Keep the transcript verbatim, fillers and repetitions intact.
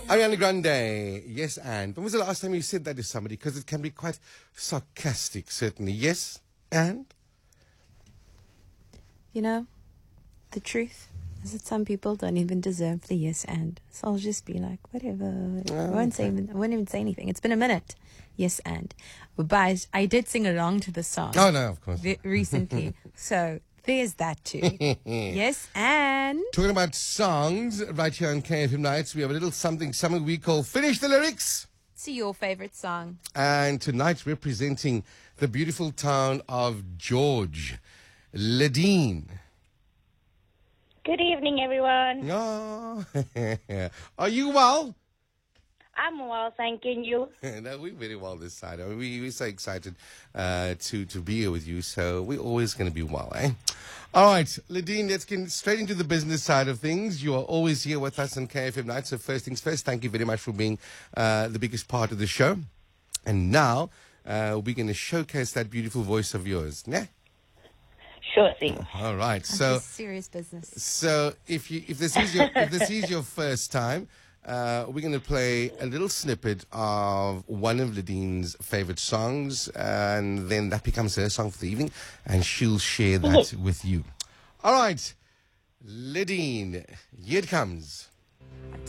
Ariana Grande, yes, and. When was the last time you said that to somebody? Because it can be quite sarcastic, certainly. Yes, and? You know, the truth is that some people don't even deserve the yes and. So I'll just be like, whatever. Oh, I won't okay. say even, I won't even say anything. It's been a minute. Yes and. But I did sing along to the song. Oh, no, of course. vi- recently. So there's that too. Yes and. Talking about songs, right here on K F M Nights, we have a little something, something we call Finish the Lyrics. See your favorite song. And tonight, representing the beautiful town of George, Ladine. Good evening, everyone. Oh, are you well? I'm well, thanking you. No, we're very well this side. I mean, we, we're so excited uh, to, to be here with you, so we're always going to be well, eh? All right, Ladine, let's get straight into the business side of things. You are always here with us on K F M Night, so first things first, thank you very much for being uh, the biggest part of the show. And now, uh, we're going to showcase that beautiful voice of yours, né? Sure thing. All right, That's so... just serious business. So if you if this is your if this is your first time, uh, we're going to play a little snippet of one of Ladine's favorite songs, and then that becomes her song for the evening, and she'll share that with you. All right, Ladine, here it comes.